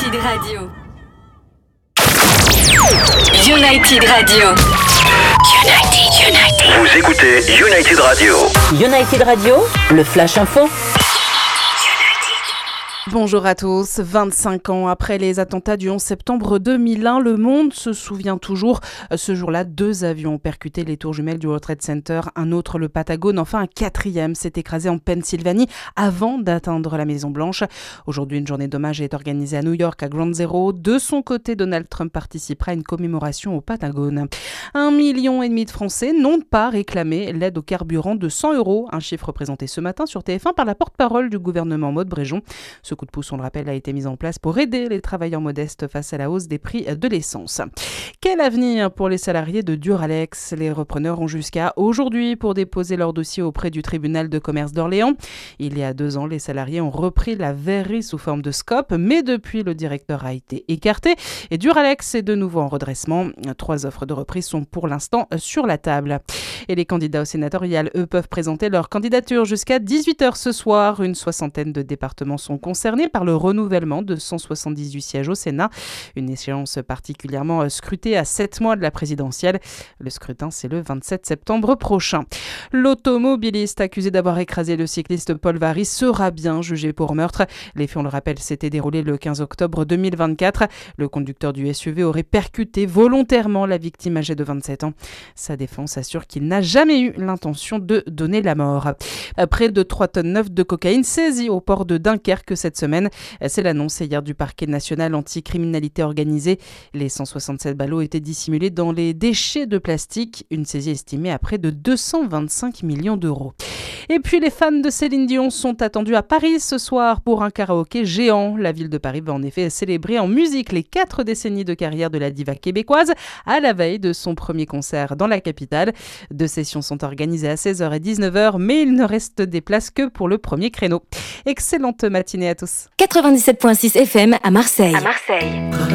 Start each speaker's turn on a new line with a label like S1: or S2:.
S1: United Radio. United Radio. United.
S2: Vous écoutez United Radio.
S3: United Radio, le Flash Info.
S4: Bonjour à tous. 25 ans après les attentats du 11 septembre 2001, le monde se souvient toujours. Ce jour-là, 2 avions ont percuté les tours jumelles du World Trade Center, un autre le Patagone, enfin un 4e s'est écrasé en Pennsylvanie avant d'atteindre la Maison-Blanche. Aujourd'hui, une journée d'hommage est organisée à New York, à Ground Zero. De son côté, Donald Trump participera à une commémoration au Patagone. 1,5 million de Français n'ont pas réclamé l'aide au carburant de 100 €, un chiffre présenté ce matin sur TF1 par la porte-parole du gouvernement Maude Bréjon. Ce coup de pouce, on le rappelle, a été mis en place pour aider les travailleurs modestes face à la hausse des prix de l'essence. Quel avenir pour les salariés de Duralex ? Les repreneurs ont jusqu'à aujourd'hui pour déposer leur dossier auprès du tribunal de commerce d'Orléans. Il y a 2 ans, les salariés ont repris la verrerie sous forme de SCOP, mais depuis, le directeur a été écarté et Duralex est de nouveau en redressement. 3 offres de reprise sont pour l'instant sur la table. Et les candidats au sénatorial, eux, peuvent présenter leur candidature jusqu'à 18h ce soir. Une 60aine de départements sont concernés par le renouvellement de 178 sièges au Sénat. Une échéance particulièrement scrutée à 7 mois de la présidentielle. Le scrutin, c'est le 27 septembre prochain. L'automobiliste accusé d'avoir écrasé le cycliste Paul Varry sera bien jugé pour meurtre. Les faits, on le rappelle, s'étaient déroulés le 15 octobre 2024. Le conducteur du SUV aurait percuté volontairement la victime âgée de 27 ans. Sa défense assure qu'il n'a jamais eu l'intention de donner la mort. Près de 3,9 tonnes de cocaïne saisie au port de Dunkerque cette semaine. C'est l'annonce hier du parquet national anti-criminalité organisée. Les 167 ballots étaient dissimulés dans les déchets de plastique. Une saisie estimée à près de 225 millions d'euros. Et puis les fans de Céline Dion sont attendus à Paris ce soir pour un karaoké géant. La ville de Paris va en effet célébrer en musique les 4 décennies de carrière de la diva québécoise à la veille de son premier concert dans la capitale. 2 sessions sont organisées à 16h et 19h, mais il ne reste des places que pour le premier créneau. Excellente matinée à tous.
S1: 97.6 FM à Marseille.